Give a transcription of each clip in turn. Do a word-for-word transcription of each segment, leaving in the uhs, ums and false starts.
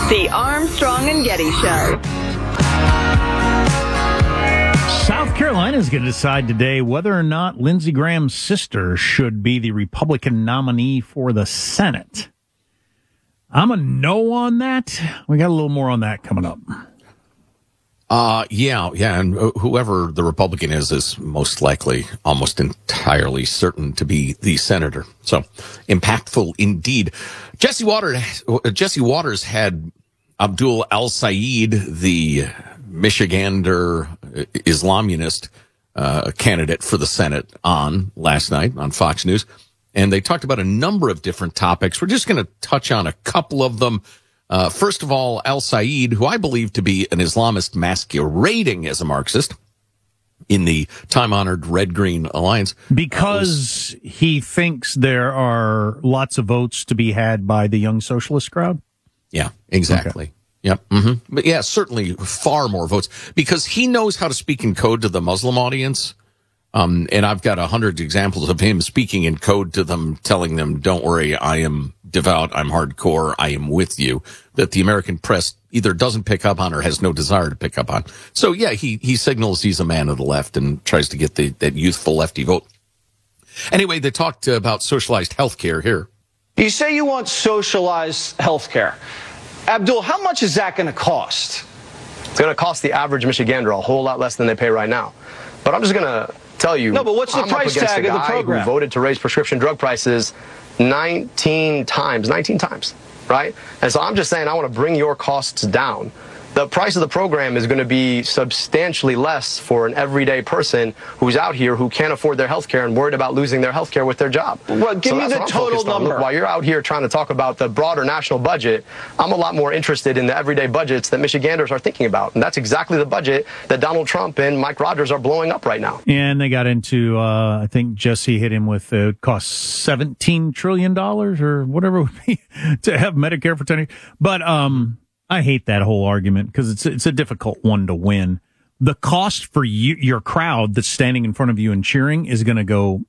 The Armstrong and Getty Show. South Carolina is going to decide today whether or not Lindsey Graham's sister should be the Republican nominee for the Senate. I'm a no on that. We got a little more on that coming up. Uh, yeah, yeah, and whoever the Republican is is most likely, almost entirely certain to be the senator. So, impactful indeed. Jesse Waters, Jesse Waters had Abdul El-Sayed, the Michigander Islamunist uh, candidate for the Senate, on last night on Fox News, and they talked about a number of different topics. We're just going to touch on a couple of them. Uh, first of all, El-Sayed, who I believe to be an Islamist masquerading as a Marxist in the time-honored Red-Green Alliance. Because was, he thinks there are lots of votes to be had by the young socialist crowd? Yeah, exactly. Okay. Yep. Mm-hmm. But yeah, certainly far more votes, because he knows how to speak in code to the Muslim audience. Um, and I've got a hundred examples of him speaking in code to them, telling them, don't worry, I am devout, I'm hardcore, I am with you, that the American press either doesn't pick up on or has no desire to pick up on. So yeah, he, he signals he's a man of the left and tries to get the, that youthful lefty vote. Anyway, they talked about socialized health care here. You say you want socialized health care. Abdul, how much is that going to cost? It's going to cost the average Michigander a whole lot less than they pay right now. But I'm just going to tell you. No, but what's the I'm price up tag a of the guy program? Who voted to raise prescription drug prices nineteen times, nineteen times, right? And so I'm just saying I want to bring your costs down. The price of the program is going to be substantially less for an everyday person who's out here who can't afford their health care and worried about losing their health care with their job. Well, give so me the total number. Look, while you're out here trying to talk about the broader national budget, I'm a lot more interested in the everyday budgets that Michiganders are thinking about. And that's exactly the budget that Donald Trump and Mike Rogers are blowing up right now. And they got into, uh, I think Jesse hit him with, uh, it costs seventeen trillion dollars or whatever it would be to have Medicare for ten years. But, um, I hate that whole argument because it's it's a difficult one to win. The cost for you, your crowd that's standing in front of you and cheering is going to go,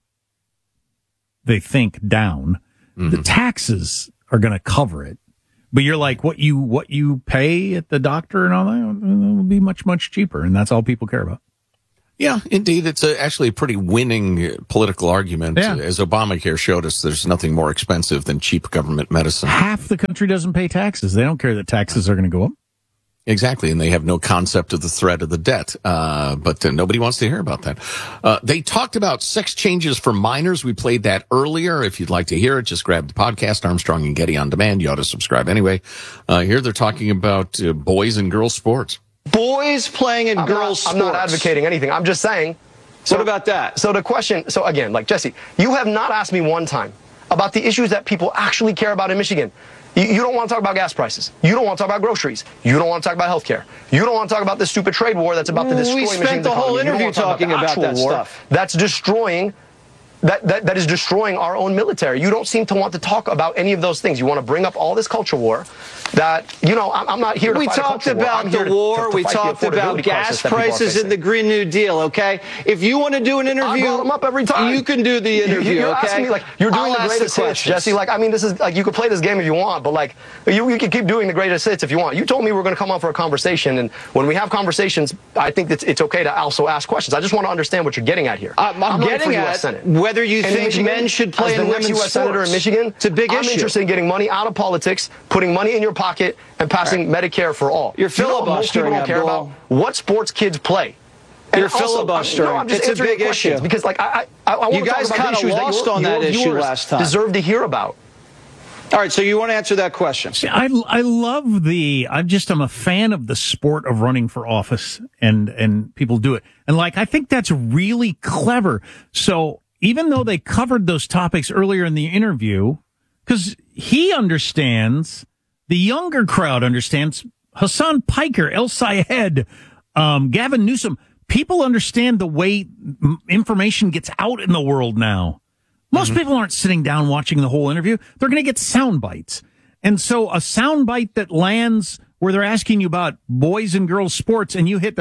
they think, down. Mm-hmm. The taxes are going to cover it. But you're like, what you what you pay at the doctor and all that will be much, much cheaper. And that's all people care about. Yeah, indeed. It's a, actually a pretty winning political argument. Yeah. As Obamacare showed us, there's nothing more expensive than cheap government medicine. Half the country doesn't pay taxes. They don't care that taxes are going to go up. Exactly, and they have no concept of the threat of the debt. Uh, but uh, nobody wants to hear about that. Uh, they talked about sex changes for minors. We played that earlier. If you'd like to hear it, just grab the podcast, Armstrong and Getty on Demand. You ought to subscribe anyway. Uh, here they're talking about uh, boys and girls sports. Boys playing in I'm girls' not, sports. I'm not advocating anything. I'm just saying. So, what about that? So the question, so again, like Jesse, you have not asked me one time about the issues that people actually care about in Michigan. You, you don't want to talk about gas prices. You don't want to talk about groceries. You don't want to talk about health care. You don't want to talk about this stupid trade war that's about to destroy Michigan's economy. We spent the whole interview talking about, about that stuff. That's destroying That, that that is destroying our own military. You don't seem to want to talk about any of those things. You want to bring up all this culture war that, you know, I'm, I'm not here to we fight a talked culture war. about the to, war. to, to we talked about gas prices and the Green New Deal, okay? If you want to do an interview, I brought them up every time. You can do the interview, You're okay? asking me, like, you're doing I'll the greatest the hits, Jesse. Like, I mean, this is, like, you could play this game if you want, but, like, you, you can keep doing the greatest hits if you want. You told me we we're going to come on for a conversation, and when we have conversations, I think that it's okay to also ask questions. I just want to understand what you're getting at here. I'm, I'm, I'm getting at whether you and think Michigan, men should play in in women's women's U S sports. Senator in Michigan, It's a big I'm issue. I'm interested in getting money out of politics, putting money in your pocket, and passing right. Medicare for all. You're you know, most people filibustering, don't care Abdul. about what sports kids play. And You're also, filibustering. No, I'm just it's a answering big questions issue. because, like, I, I, I want you to guys talk about kind the of issues lost that your, on that your issue viewers last time. deserve to hear about. All right, so you want to answer that question? I, I love the, I'm just, I'm a fan of the sport of running for office and, and people do it. And like, I think that's really clever. So even though they covered those topics earlier in the interview, because he understands, the younger crowd understands, Hassan Piker, El-Sayed, um, Gavin Newsom, people understand the way information gets out in the world now. Most mm-hmm. people aren't sitting down watching the whole interview. They're going to get sound bites. And so a sound bite that lands where they're asking you about boys and girls sports and you hit the,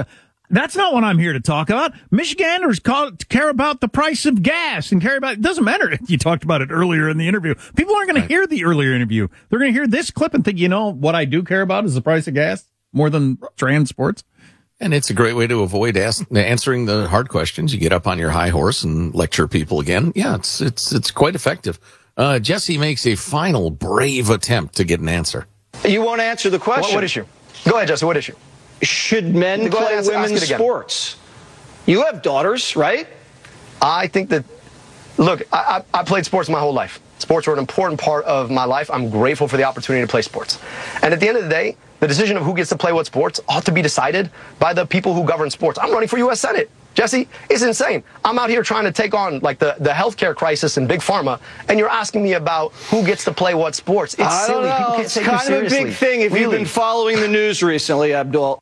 That's not what I'm here to talk about. Michiganders call, care about the price of gas and care about, it doesn't matter. You talked about it earlier in the interview. People aren't going Right. to hear the earlier interview. They're going to hear this clip and think, you know, what I do care about is the price of gas more than transports. And it's a great way to avoid ask, answering the hard questions. You get up on your high horse and lecture people again. Yeah, it's it's it's quite effective. Uh, Jesse makes a final brave attempt to get an answer. You won't answer the question. What, what issue? Go ahead, Jesse. What issue? Should men Go ahead, play ask- ask women's it again. sports? You have daughters, right? I think that, look, I, I, I played sports my whole life. Sports were an important part of my life. I'm grateful for the opportunity to play sports. And at the end of the day, the decision of who gets to play what sports ought to be decided by the people who govern sports. I'm running for U S Senate. Jesse, it's insane. I'm out here trying to take on like the, the healthcare crisis in Big Pharma, and you're asking me about who gets to play what sports. It's I don't silly. People know. can't It's take you kind of a seriously. big thing if you've Really. been following the news recently, Abdul.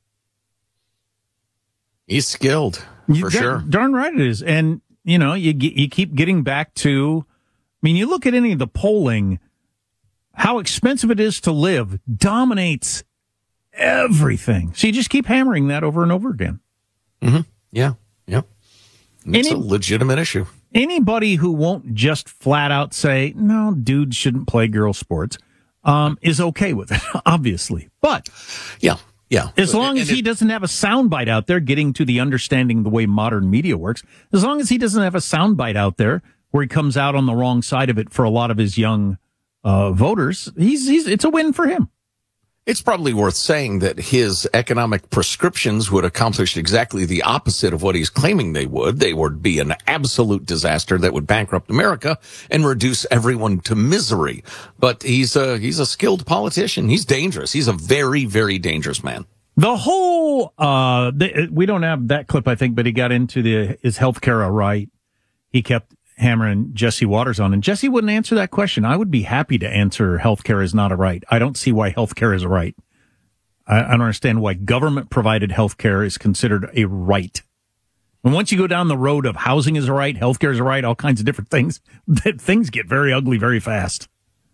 He's skilled, You for da- sure. Darn right it is. And, you know, you ge- you keep getting back to, I mean, you look at any of the polling, how expensive it is to live dominates everything. So you just keep hammering that over and over again. Yeah, yeah. It's Any- a legitimate issue. Anybody who won't just flat out say, no, dudes shouldn't play girl sports, um, is okay with it, obviously. But Yeah, yeah. as long as And he it- doesn't have a soundbite out there getting to the understanding the way modern media works, as long as he doesn't have a soundbite out there where he comes out on the wrong side of it for a lot of his young uh, voters, he's, he's it's a win for him. It's probably worth saying that his economic prescriptions would accomplish exactly the opposite of what he's claiming they would. They would be an absolute disaster that would bankrupt America and reduce everyone to misery. But he's a, he's a skilled politician. He's dangerous. He's a very, very dangerous man. The whole, uh, the, we don't have that clip, I think, but he got into the, is healthcare a right? He kept hammering Jesse Waters on, and Jesse wouldn't answer that question. I would be happy to answer healthcare is not a right. I don't see why healthcare is a right. I, I don't understand why government provided healthcare is considered a right. And once you go down the road of housing is a right, healthcare is a right, all kinds of different things, that things get very ugly very fast.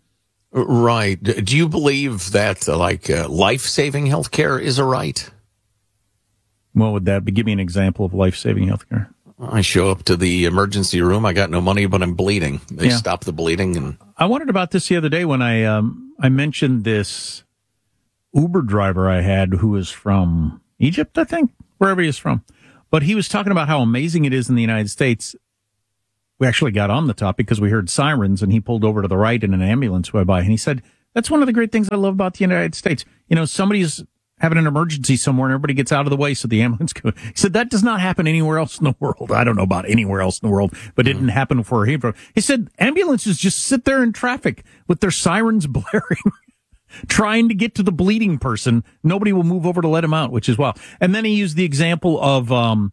Right. Do you believe that uh, like uh, life-saving healthcare is a right? What would that be? Give me an example of life-saving healthcare. I show up to the emergency room. I got no money, but I'm bleeding. They Yeah. stop the bleeding, and I wondered about this the other day when I um I mentioned this Uber driver I had who was from Egypt, I think, wherever he is from. But he was talking about how amazing it is in the United States. We actually got on the topic because we heard sirens, and he pulled over to the right and an ambulance went by. And he said, that's one of the great things I love about the United States. You know, somebody's having an emergency somewhere and everybody gets out of the way so the ambulance goes. He said, that does not happen anywhere else in the world. I don't know about anywhere else in the world, but it didn't happen for him. He said, ambulances just sit there in traffic with their sirens blaring, trying to get to the bleeding person. Nobody will move over to let him out, which is wild. And then he used the example of, um,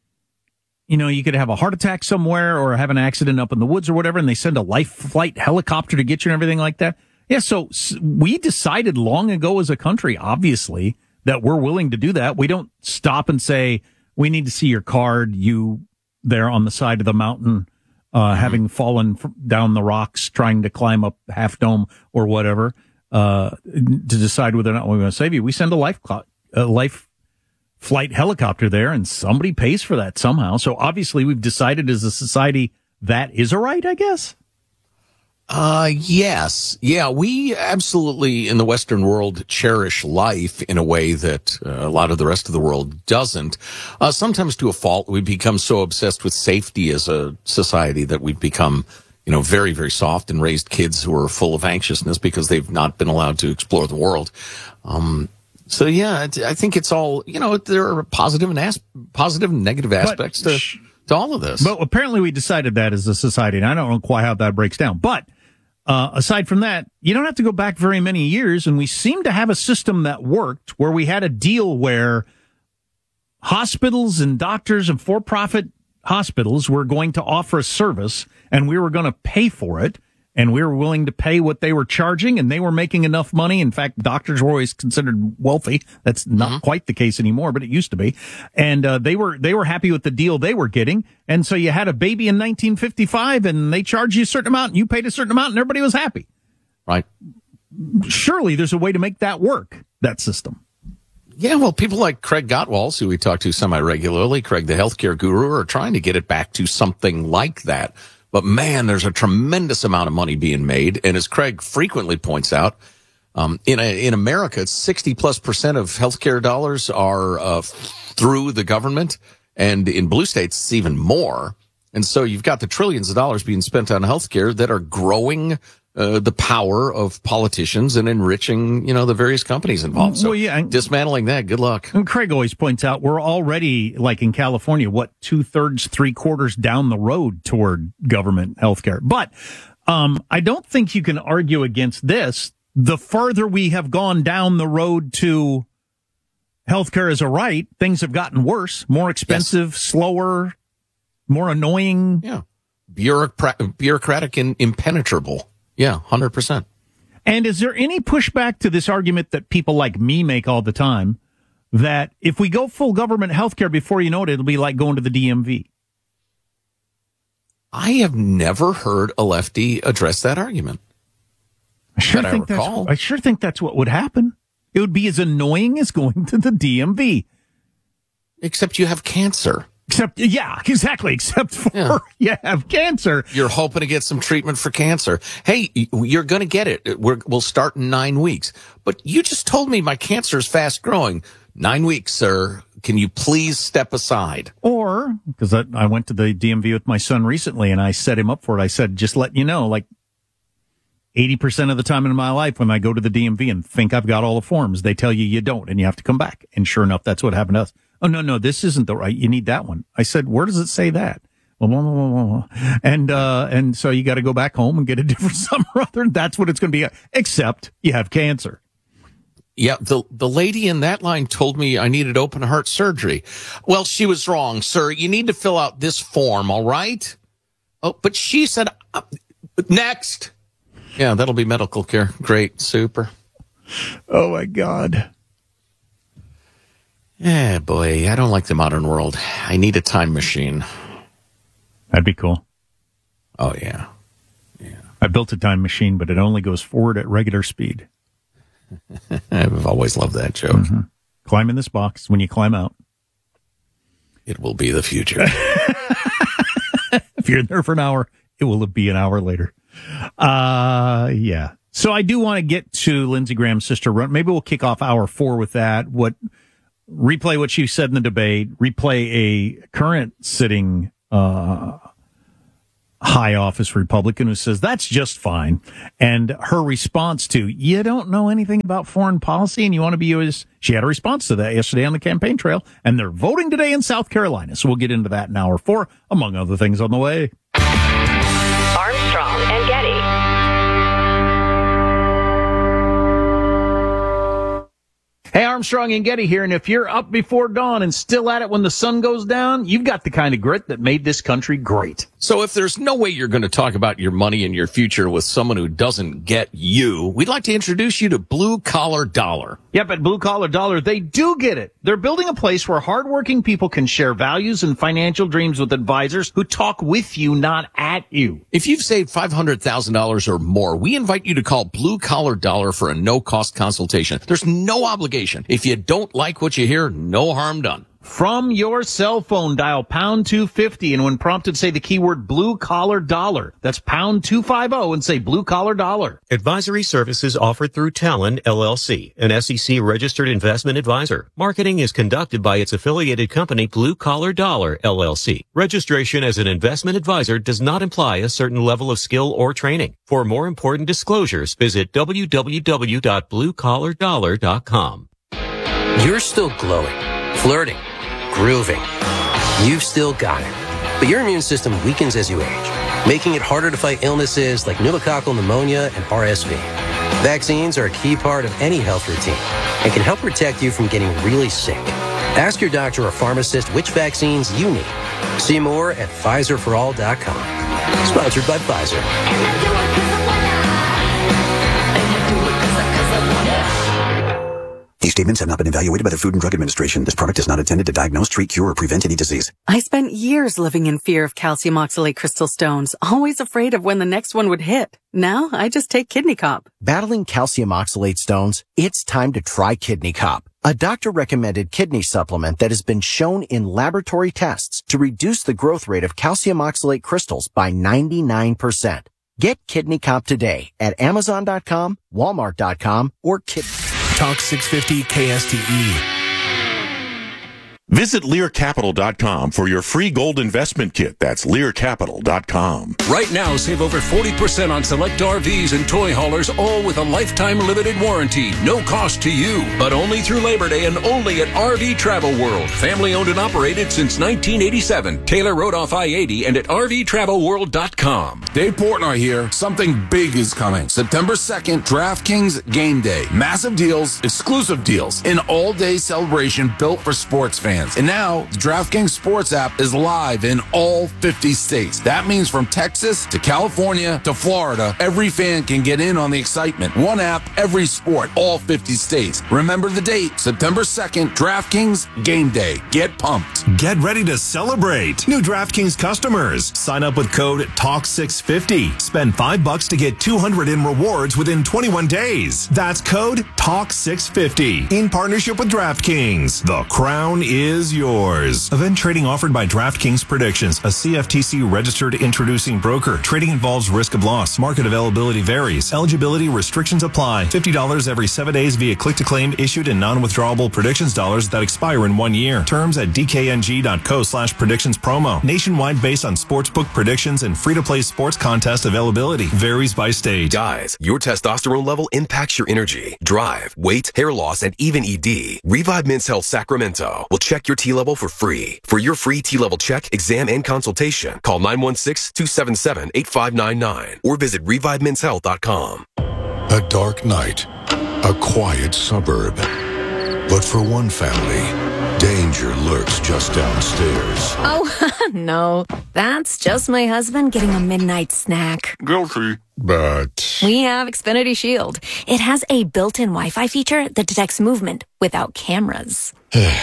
you know, you could have a heart attack somewhere or have an accident up in the woods or whatever, and they send a life flight helicopter to get you and everything like that. Yeah, so s- we decided long ago as a country, obviously, that we're willing to do that. We don't stop and say, we need to see your card, you there on the side of the mountain, uh, having fallen f- down the rocks, trying to climb up Half Dome or whatever, uh, to decide whether or not we're going to save you. We send a life, cl- a life flight helicopter there, and somebody pays for that somehow. So obviously we've decided as a society that is a right, I guess. Uh, yes. Yeah, we absolutely in the Western world cherish life in a way that uh, a lot of the rest of the world doesn't. Uh, sometimes to a fault, we become so obsessed with safety as a society that we've become, you know, very, very soft and raised kids who are full of anxiousness because they've not been allowed to explore the world. Um, so yeah, it, I think it's all, you know, there are positive and as- positive and negative aspects to, sh- to all of this. But apparently we decided that as a society, and I don't know quite how that breaks down. But uh, aside from that, you don't have to go back very many years, and we seem to have a system that worked where we had a deal where hospitals and doctors and for-profit hospitals were going to offer a service, and we were going to pay for it, and we were willing to pay what they were charging, and they were making enough money. In fact, doctors were always considered wealthy. That's not mm-hmm. quite the case anymore, but it used to be. And uh, they were they were happy with the deal they were getting. And so you had a baby in nineteen fifty-five, and they charged you a certain amount, and you paid a certain amount, and everybody was happy. Right. Surely there's a way to make that work, that system. Yeah, well, people like Craig Gottwals, who we talk to semi-regularly, Craig the healthcare guru, are trying to get it back to something like that. But man, there's a tremendous amount of money being made. And as Craig frequently points out, um, in a, in America, it's sixty plus percent of healthcare dollars are uh, through the government. And in blue states, it's even more. And so you've got the trillions of dollars being spent on healthcare that are growing uh, the power of politicians and enriching, you know, the various companies involved. So well, yeah, and, dismantling that, good luck. And Craig always points out we're already, like in California, what, two-thirds, three-quarters down the road toward government healthcare. But um, I don't think you can argue against this. The further we have gone down the road to healthcare as a right, things have gotten worse, more expensive, yes. slower, more annoying. Yeah. Bureaucrat- bureaucratic and impenetrable. Yeah, one hundred percent. And is there any pushback to this argument that people like me make all the time, that if we go full government healthcare, before you know it, it'll be like going to the D M V? I have never heard a lefty address that argument. I sure that think I recall. that's I sure think that's what would happen. It would be as annoying as going to the D M V. Except you have cancer. Except, yeah, exactly. Except for yeah. you have cancer. You're hoping to get some treatment for cancer. Hey, you're going to get it. We're, we'll start in nine weeks. But you just told me my cancer is fast growing. Nine weeks, sir. Can you please step aside? Or, because I, I went to the D M V with my son recently and I set him up for it. I said, just letting you know, like eighty percent of the time in my life when I go to the D M V and think I've got all the forms, they tell you you don't and you have to come back. And sure enough, that's what happened to us. Oh, no, no, this isn't the right. You need that one. I said, where does it say that? And, uh, and so you got to go back home and get a different something or other. That's what it's going to be. Except you have cancer. Yeah. The, the lady in that line told me I needed open heart surgery. Well, she was wrong, sir. You need to fill out this form. All right. Oh, but she said, uh, next. Yeah, that'll be medical care. Great. Super. Oh my God. Yeah, boy, I don't like the modern world. I need a time machine. That'd be cool. Oh, yeah. Yeah. I built a time machine, but it only goes forward at regular speed. I've always loved that joke. Mm-hmm. Climb in this box. When you climb out, it will be the future. If you're there for an hour, it will be an hour later. Uh, yeah. So I do want to get to Lindsey Graham's sister run. Maybe we'll kick off hour four with that. What, replay what she said in the debate, replay a current sitting, uh, high office Republican who says that's just fine. And her response to, you don't know anything about foreign policy and you want to be U S. She had a response to that yesterday on the campaign trail, and they're voting today in South Carolina. So we'll get into that in hour four, among other things on the way. Armstrong and Getty. Hey, Armstrong and Getty here, and if you're up before dawn and still at it when the sun goes down, you've got the kind of grit that made this country great. So if there's no way you're going to talk about your money and your future with someone who doesn't get you, we'd like to introduce you to Blue Collar Dollar. Yep, at Blue Collar Dollar, they do get it. They're building a place where hardworking people can share values and financial dreams with advisors who talk with you, not at you. If you've saved five hundred thousand dollars or more, we invite you to call Blue Collar Dollar for a no-cost consultation. There's no obligation. If you don't like what you hear, no harm done. From your cell phone, dial pound two fifty, and when prompted, say the keyword Blue Collar Dollar. That's pound two fifty and say Blue Collar Dollar. Advisory services offered through Talon, L L C, an S E C-registered investment advisor. Marketing is conducted by its affiliated company, Blue Collar Dollar, L L C. Registration as an investment advisor does not imply a certain level of skill or training. For more important disclosures, visit w w w dot blue collar dollar dot com. You're still glowing, flirting, grooving. You've still got it. But your immune system weakens as you age, making it harder to fight illnesses like pneumococcal pneumonia and R S V. Vaccines are a key part of any health routine and can help protect you from getting really sick. Ask your doctor or pharmacist which vaccines you need. See more at Pfizer for all dot com. Sponsored by Pfizer. You These statements have not been evaluated by the Food and Drug Administration. This product is not intended to diagnose, treat, cure, or prevent any disease. I spent years living in fear of calcium oxalate crystal stones, always afraid of when the next one would hit. Now, I just take Kidney Cop. Battling calcium oxalate stones? It's time to try Kidney Cop, a doctor-recommended kidney supplement that has been shown in laboratory tests to reduce the growth rate of calcium oxalate crystals by ninety-nine percent. Get Kidney Cop today at Amazon dot com, Walmart dot com, or Kid... Talk six fifty K S T E. Visit Lear Capital dot com for your free gold investment kit. That's Lear Capital dot com. Right now, save over forty percent on select R Vs and toy haulers, all with a lifetime limited warranty. No cost to you, but only through Labor Day and only at R V Travel World. Family owned and operated since nineteen eighty-seven. Taylor Road off I eighty and at R V travel world dot com. Dave Portnoy here. Something big is coming. September second, DraftKings Game Day. Massive deals, exclusive deals, an all-day celebration built for sports fans. And now, the DraftKings Sports app is live in all fifty states. That means from Texas to California to Florida, every fan can get in on the excitement. One app, every sport, all fifty states. Remember the date, September second, DraftKings Game Day. Get pumped. Get ready to celebrate. New DraftKings customers. Sign up with code Talk six fifty. Spend five bucks to get two hundred in rewards within twenty-one days. That's code Talk six fifty. In partnership with DraftKings. The crown is yours. Event trading offered by DraftKings Predictions, a C F T C registered introducing broker. Trading involves risk of loss. Market availability varies. Eligibility restrictions apply. fifty dollars every seven days via click-to-claim issued in non-withdrawable predictions dollars that expire in one year. Terms at dkng.co slash predictions promo. Nationwide based on sportsbook predictions and free-to-play sports contest availability. Varies by state. Guys, your testosterone level impacts your energy, drive, weight, hair loss, and even E D. Revive Men's Health Sacramento will check your T-level for free. For your free T-level check, exam, and consultation, call nine one six, two seven seven, eight five nine nine or visit revive mens health dot com. A dark night, a quiet suburb. But for one family, danger lurks just downstairs. Oh, no. That's just my husband getting a midnight snack. Guilty. But We have Xfinity Shield. It has a built-in Wi-Fi feature that detects movement without cameras.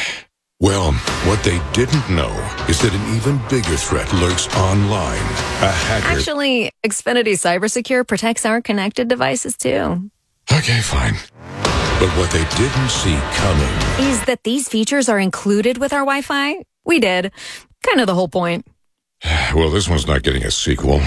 well, what they didn't know is that an even bigger threat lurks online. A hacker. Actually, Xfinity CyberSecure protects our connected devices too. Okay, fine. But what they didn't see coming is that these features are included with our Wi-Fi. We did. Kind of the whole point. Well, this one's not getting a sequel.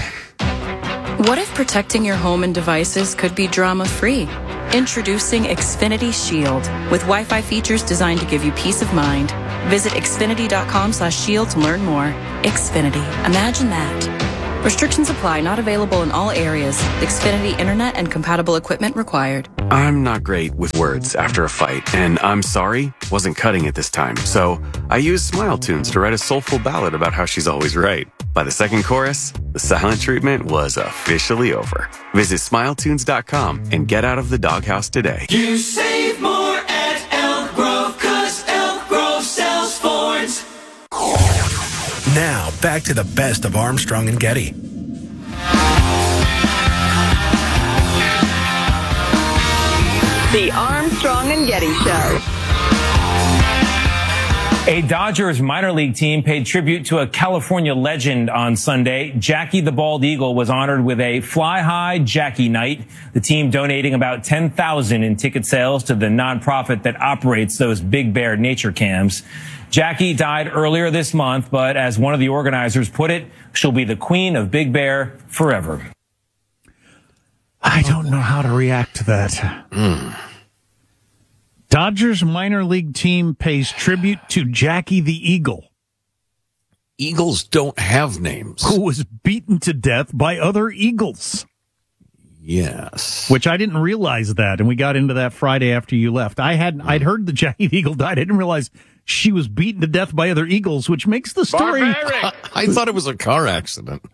What if protecting your home and devices could be drama-free? Introducing Xfinity Shield with Wi-Fi features designed to give you peace of mind. Visit xfinity.com slash shield to learn more. Xfinity. Imagine that. Restrictions apply. Not available in all areas. Xfinity Internet and compatible equipment required. I'm not great with words after a fight, and I'm sorry wasn't cutting it this time. So I used Smile Tunes to write a soulful ballad about how she's always right. By the second chorus, the silent treatment was officially over. Visit smile tunes dot com and get out of the doghouse today. You save more at Elk Grove, 'cause Elk Grove sells Fords. Now, back to the best of Armstrong and Getty. The Armstrong and Getty Show. A Dodgers minor league team paid tribute to a California legend on Sunday. Jackie the Bald Eagle was honored with a Fly High Jackie Night, the team donating about ten thousand dollars in ticket sales to the nonprofit that operates those Big Bear nature cams. Jackie died earlier this month, but as one of the organizers put it, she'll be the queen of Big Bear forever. I don't know how to react to that. Mm. Dodgers minor league team pays tribute to Jackie the Eagle. Eagles don't have names. Who was beaten to death by other Eagles. Yes. Which I didn't realize that, and we got into that Friday after you left. I had I'd heard the Jackie the Eagle died. I didn't realize she was beaten to death by other Eagles, which makes the story... I, I thought it was a car accident.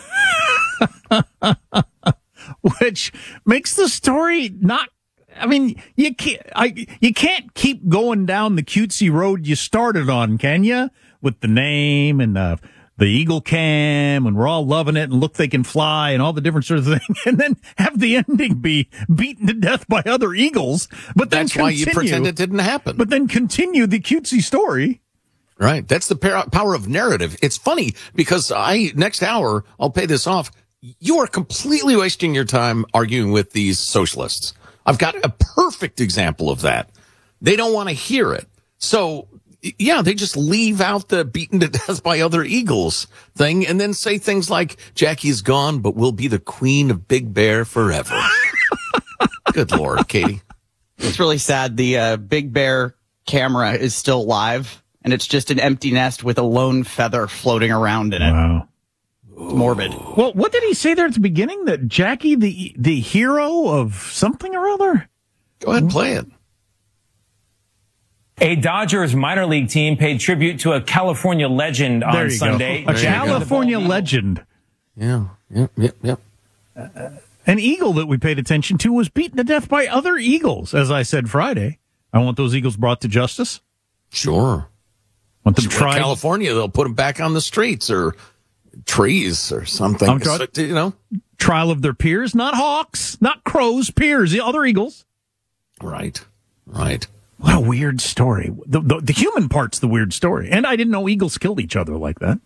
Which makes the story not... I mean, you can't, I, you can't keep going down the cutesy road you started on, can you? With the name and the the Eagle Cam, and we're all loving it, and look, they can fly, and all the different sort of thing, and then have the ending be beaten to death by other eagles. But then that's why you continue- pretend it didn't happen. But then continue the cutesy story. Right. That's the par- power of narrative. It's funny because I, next hour, I'll pay this off. You are completely wasting your time arguing with these socialists. I've got a perfect example of that. They don't want to hear it. So, yeah, they just leave out the beaten to death by other eagles thing and then say things like, Jackie's gone, but we'll be the queen of Big Bear forever. Good Lord, Katie. It's really sad. The uh, Big Bear camera is still live, and it's just an empty nest with a lone feather floating around in it. Wow. It's morbid. Well, what did he say there at the beginning? That Jackie, the the hero of something or other? Go ahead and play it. A Dodgers minor league team paid tribute to a California legend There on you Sunday. go. A California legend. Yeah, yep, yep, yep. Uh, an eagle that we paid attention to was beaten to death by other eagles, as I said Friday. I want those eagles brought to justice. Sure. Want them Sure, tried. in California, they'll put them back on the streets or trees or something. I'm trying- So, you know, Trial of their peers, not hawks, not crows, peers, the other eagles. Right, right. What a weird story. The, the, the human part's the weird story. And I didn't know eagles killed each other like that.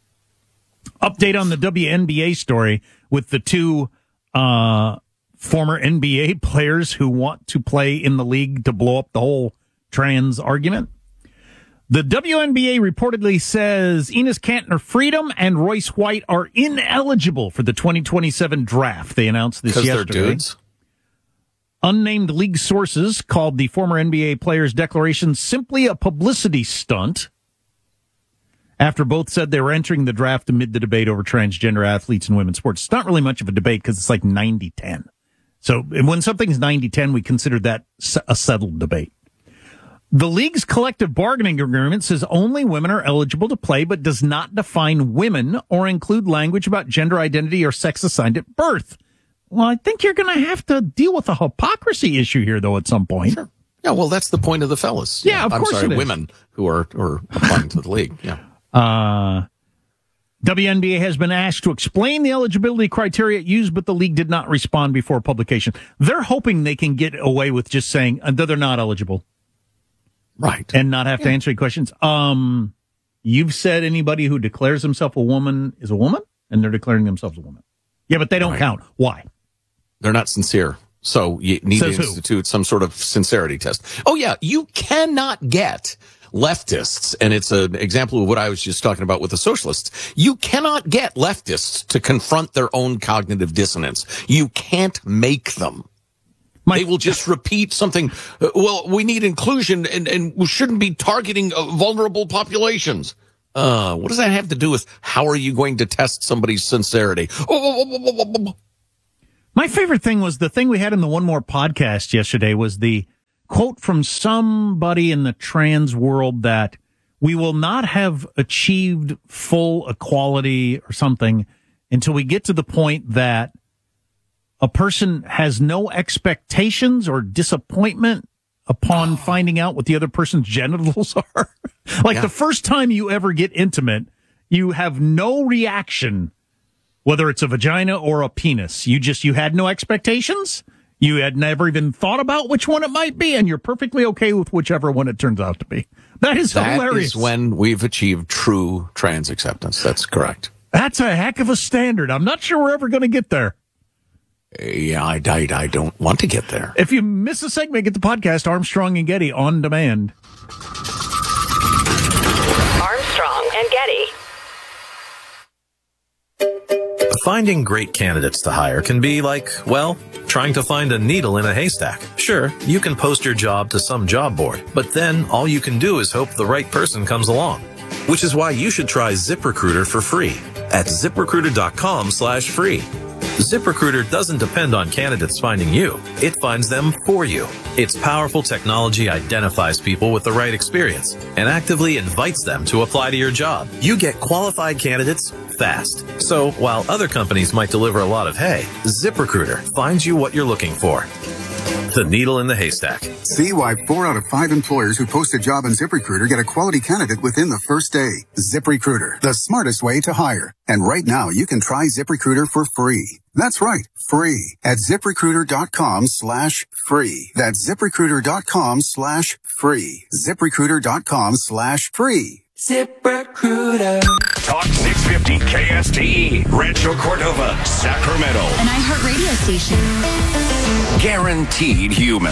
Update on the W N B A story with the two uh, former N B A players who want to play in the league to blow up the whole trans argument. The W N B A reportedly says Enes Kanter Freedom and Royce White are ineligible for the twenty twenty-seven draft. They announced this 'Cause they're yesterday. dudes? Unnamed league sources called the former N B A player's declaration simply a publicity stunt after both said they were entering the draft amid the debate over transgender athletes in women's sports. It's not really much of a debate because it's like ninety ten. So when something's ninety ten, we consider that a settled debate. The league's collective bargaining agreement says only women are eligible to play, but does not define women or include language about gender identity or sex assigned at birth. Well, I think you're going to have to deal with a hypocrisy issue here, though, at some point. Sure. Yeah, well, that's the point of the fellas. Yeah, of I'm course sorry, it is. women who are, who are applying to the league. Yeah. Uh, W N B A has been asked to explain the eligibility criteria it used, but the league did not respond before publication. They're hoping they can get away with just saying uh, that they're not eligible. Right. And not have to Yeah. answer any questions. Um, you've said anybody who declares himself a woman is a woman, and they're declaring themselves a woman. Yeah, but they don't Right. count. Why? They're not sincere. So you need Says to who? institute some sort of sincerity test. Oh, yeah. You cannot get leftists, and it's an example of what I was just talking about with the socialists. You cannot get leftists to confront their own cognitive dissonance. You can't make them. They will just repeat something. uh, Well, we need inclusion, and, and we shouldn't be targeting uh, vulnerable populations. Uh, what does that have to do with how are you going to test somebody's sincerity? Oh, oh, oh, oh, oh, oh. My favorite thing was the thing we had in the One More podcast yesterday was the quote from somebody in the trans world that we will not have achieved full equality or something until we get to the point that a person has no expectations or disappointment upon finding out what the other person's genitals are. Like Yeah. the first time you ever get intimate, you have no reaction, whether it's a vagina or a penis. You just, you had no expectations. You had never even thought about which one it might be, and you're perfectly okay with whichever one it turns out to be. That is That hilarious. is when we've achieved true trans acceptance. That's correct. That's a heck of a standard. I'm not sure we're ever going to get there. Yeah, I, I, I don't want to get there. If you miss a segment, get the podcast Armstrong and Getty on demand. Armstrong and Getty. Finding great candidates to hire can be like, well, trying to find a needle in a haystack. Sure, you can post your job to some job board, but then all you can do is hope the right person comes along. Which is why you should try ZipRecruiter for free at ZipRecruiter.com slash free. ZipRecruiter doesn't depend on candidates finding you. It finds them for you. Its powerful technology identifies people with the right experience and actively invites them to apply to your job. You get qualified candidates fast. So while other companies might deliver a lot of hay, ZipRecruiter finds you what you're looking for. the needle in the haystack. See why four out of five employers who post a job on ZipRecruiter get a quality candidate within the first day. ZipRecruiter, the smartest way to hire. And right now, you can try ZipRecruiter for free. That's right, free at ZipRecruiter.com slash free. That's ZipRecruiter.com slash free. ZipRecruiter.com slash free. ZipRecruiter. Talk six fifty K S T E, Rancho Cordova, Sacramento. An iHeart radio station. Guaranteed human.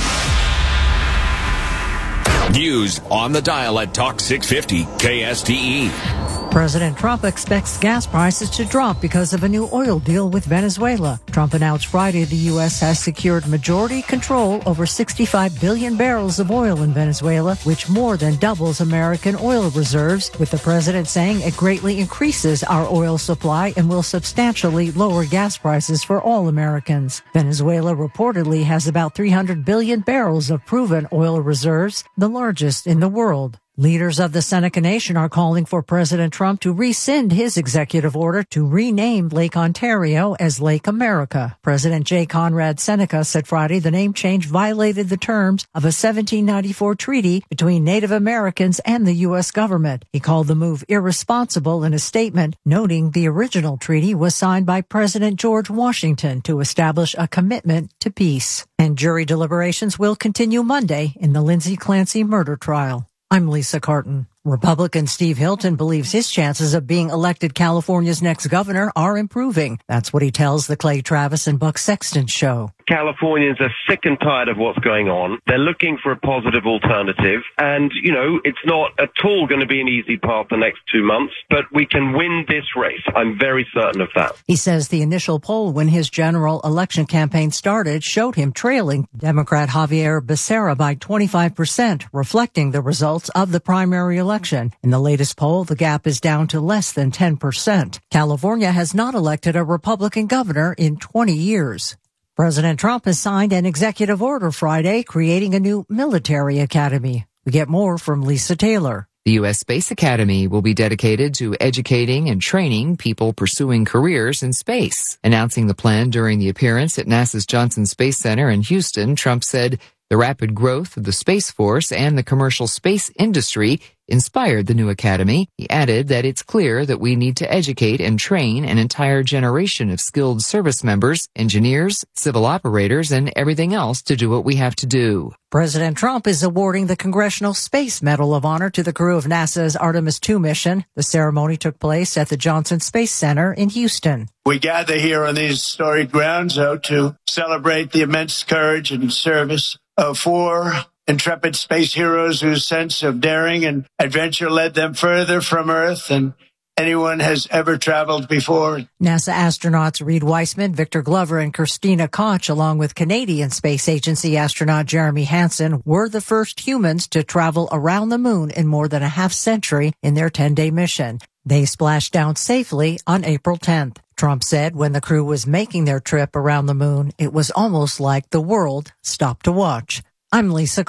News on the dial at Talk six fifty K S T E. President Trump expects gas prices to drop because of a new oil deal with Venezuela. Trump announced Friday the U S has secured majority control over sixty-five billion barrels of oil in Venezuela, which more than doubles American oil reserves, with the president saying it greatly increases our oil supply and will substantially lower gas prices for all Americans. Venezuela reportedly has about three hundred billion barrels of proven oil reserves, the largest in the world. Leaders of the Seneca Nation are calling for President Trump to rescind his executive order to rename Lake Ontario as Lake America. President J. Conrad Seneca said Friday the name change violated the terms of a seventeen ninety-four treaty between Native Americans and the U S government. He called the move irresponsible in a statement, noting the original treaty was signed by President George Washington to establish a commitment to peace. And jury deliberations will continue Monday in the Lindsay Clancy murder trial. I'm Lisa Carton. Republican Steve Hilton believes his chances of being elected California's next governor are improving. That's what he tells the Clay Travis and Buck Sexton show. Californians are sick and tired of what's going on. They're looking for a positive alternative. And, you know, it's not at all going to be an easy path the next two months, but we can win this race. I'm very certain of that. He says the initial poll when his general election campaign started showed him trailing Democrat Javier Becerra by twenty-five percent, reflecting the results of the primary election. In the latest poll, the gap is down to less than ten percent. California has not elected a Republican governor in twenty years. President Trump has signed an executive order Friday creating a new military academy. We get more from Lisa Taylor. The U S Space Academy will be dedicated to educating and training people pursuing careers in space. Announcing the plan during the appearance at NASA's Johnson Space Center in Houston, Trump said the rapid growth of the Space Force and the commercial space industry inspired the new academy. He added that it's clear that we need to educate and train an entire generation of skilled service members, engineers, civil operators, and everything else to do what we have to do. President Trump is awarding the Congressional Space Medal of Honor to the crew of NASA's Artemis two mission. The ceremony took place at the Johnson Space Center in Houston. We gather here on these storied grounds uh, to celebrate the immense courage and service of four intrepid space heroes whose sense of daring and adventure led them further from Earth than anyone has ever traveled before. NASA astronauts Reed Weissman, Victor Glover, and Christina Koch, along with Canadian Space Agency astronaut Jeremy Hansen, were the first humans to travel around the moon in more than a half century in their ten-day mission. They splashed down safely on April tenth. Trump said when the crew was making their trip around the moon, it was almost like the world stopped to watch. I'm Lisa